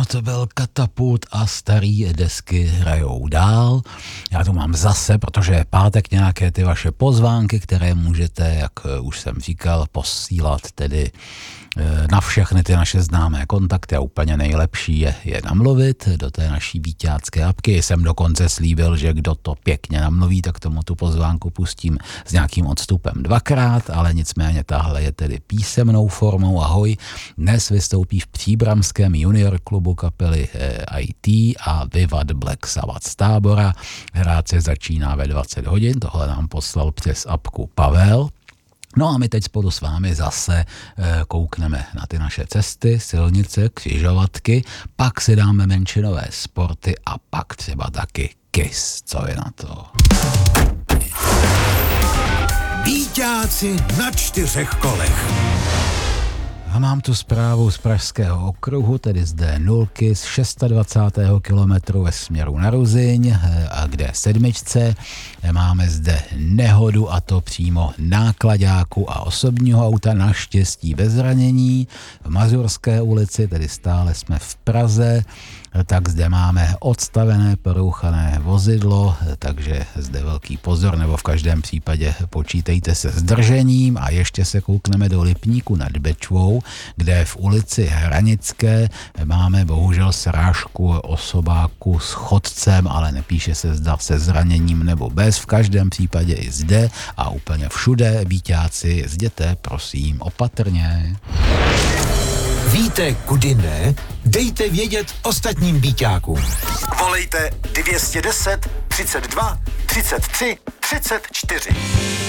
to byl Katapult a starý desky hrajou dál. Já tu mám zase, protože je pátek, nějaké ty vaše pozvánky, které můžete, jak už jsem říkal, posílat tedy na všechny ty naše známé kontakty a úplně nejlepší je namluvit do té naší víťácké apky. Jsem dokonce slíbil, že kdo to pěkně namluví, tak tomu tu pozvánku pustím s nějakým odstupem dvakrát, ale nicméně tahle je tedy písemnou formou. Ahoj, dnes vystoupí v příbramském junior klubu kapely IT a Vivat Black Sabbath z Tábora. Hrát se začíná ve 20 hodin, tohle nám poslal přes apku Pavel. No a my teď spolu s vámi zase koukneme na ty naše cesty, silnice, křižovatky, pak si dáme menšinové sporty a pak třeba taky KISS. Co je na to? Víťáci na 4 kolech. A mám tu zprávu z Pražského okruhu, tedy z D0 z 26. kilometru ve směru na Ruzyň a kde 7. Máme zde nehodu, a to přímo náklaďáku a osobního auta, naštěstí bez zranění. V Mazurské ulici, tedy stále jsme v Praze, tak zde máme odstavené porouchané vozidlo, takže zde velký pozor, nebo v každém případě počítejte se zdržením. A ještě se koukneme do Lipníku nad Bečvou, kde v ulici Hranické máme bohužel srážku osobáku s chodcem, ale nepíše se, zda se zraněním nebo bez. V každém případě i zde a úplně všude, víťáci, jezděte prosím opatrně. Víte, kudy ne? Dejte vědět ostatním víťákům. Volejte 210 32 33 34.